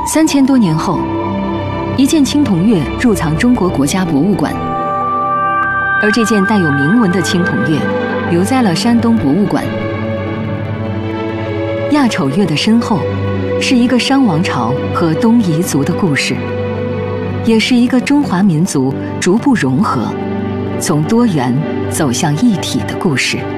3000多年后，一件青铜乐入藏中国国家博物馆，而这件带有铭文的青铜乐留在了山东博物馆。亚丑乐的身后，是一个商王朝和东夷族的故事，也是一个中华民族逐步融合，从多元走向一体的故事。